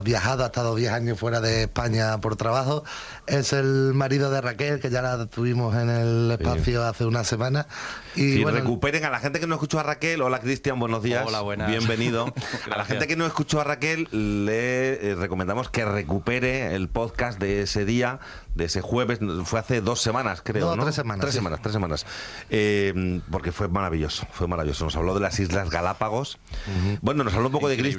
viajado, ha estado 10 años fuera de España por trabajo. Es el marido de Raquel, que ya la tuvimos en el espacio hace una semana. Y Sí, bueno, recuperen a la gente que no escuchó a Raquel. Hola, Cristian, buenos días. Hola, buenas. Bienvenido. A la gente que no escuchó a Raquel le recomendamos que recupere el podcast de ese día, de ese jueves. Fue hace 2 semanas, creo, ¿no? 3 semanas. Tres semanas. Porque fue maravilloso, fue maravilloso. Nos habló de las Islas Galápagos. Bueno, nos habló un poco de Increíble.